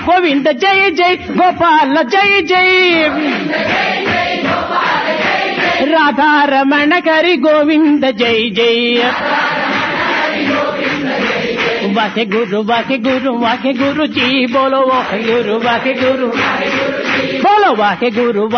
గోవింద జయ జయ గోపాల జయ జయ రాధారమణ కరి గోవింద జయ జయ वाके गुरु जी बोलो वाके गुरु बोलो वाके गुरु